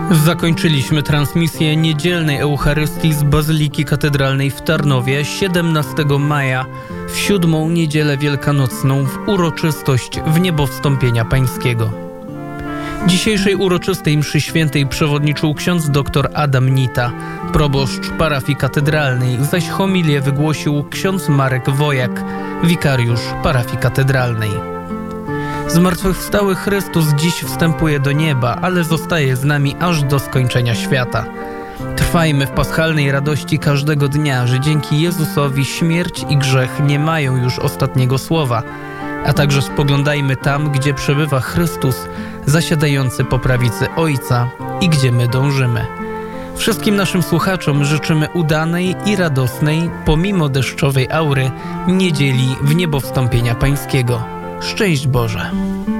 Zakończyliśmy transmisję niedzielnej Eucharystii z Bazyliki Katedralnej w Tarnowie 17 maja w 7. niedzielę wielkanocną w uroczystość Wniebowstąpienia Pańskiego. Dzisiejszej uroczystej mszy świętej przewodniczył ksiądz dr Adam Nita, proboszcz parafii katedralnej, zaś homilię wygłosił ksiądz Marek Wojak, wikariusz parafii katedralnej. Zmartwychwstały Chrystus dziś wstępuje do nieba, ale zostaje z nami aż do skończenia świata. Trwajmy w paschalnej radości każdego dnia, że dzięki Jezusowi śmierć i grzech nie mają już ostatniego słowa, a także spoglądajmy tam, gdzie przebywa Chrystus, zasiadający po prawicy Ojca i gdzie my dążymy. Wszystkim naszym słuchaczom życzymy udanej i radosnej, pomimo deszczowej aury, niedzieli Wniebowstąpienia Pańskiego. Szczęść Boże!